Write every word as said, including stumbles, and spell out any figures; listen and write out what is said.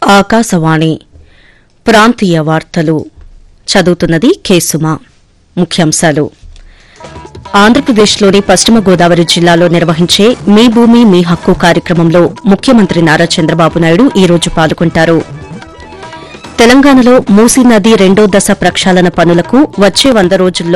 ఆకాశవాణి ప్రాంతీయ వార్తలు చదువుతున్నది కేసుమా. ముఖ్యాంశాలు. ఆంధ్రప్రదేశ్లోని పశ్చిమ గోదావరి జిల్లాలో నిర్వహించే మీ భూమి మీ హక్కు కార్యక్రమంలో ముఖ్యమంత్రి నారా చంద్రబాబు నాయుడు ఈ రోజు పాల్గొంటారు. తెలంగాణలో మూసీ నది రెండో దశ ప్రక్షాళన పనులకు వచ్చే వంద రోజుల్లో